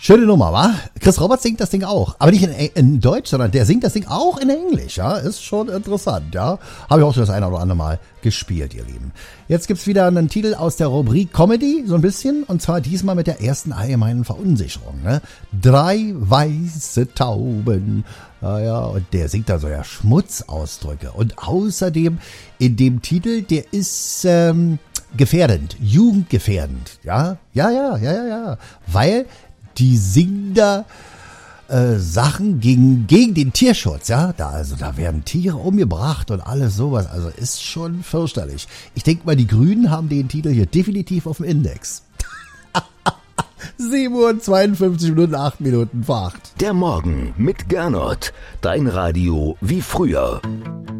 Schöne Nummer, wa? Chris Roberts singt das Ding auch. Aber nicht in Deutsch, sondern der singt das Ding auch in Englisch, ja. Ist schon interessant, ja. Habe ich auch schon das eine oder andere Mal gespielt, ihr Lieben. Jetzt gibt's wieder einen Titel aus der Rubrik Comedy, so ein bisschen. Und zwar diesmal mit der ersten allgemeinen Verunsicherung, ne? 3 weiße Tauben. Ja, und der singt da so ja Schmutzausdrücke. Und außerdem in dem Titel, der ist gefährdend, jugendgefährdend, ja. Weil die singen da Sachen gegen den Tierschutz, ja. Da werden Tiere umgebracht und alles sowas. Also ist schon fürchterlich. Ich denke mal, die Grünen haben den Titel hier definitiv auf dem Index. 7:52, 8 Minuten vor 8. Der Morgen mit Gernot. Dein Radio wie früher.